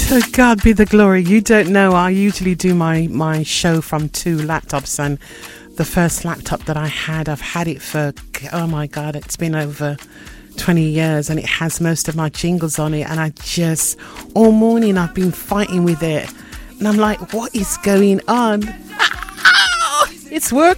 To God be the glory. You don't know, I usually do my show from 2 laptops, and the first laptop that I had, I've had it for, oh my God, it's been over 20 years, and it has most of my jingles on it, and I just, all morning I've been fighting with it, and I'm like, what is going on? It's working.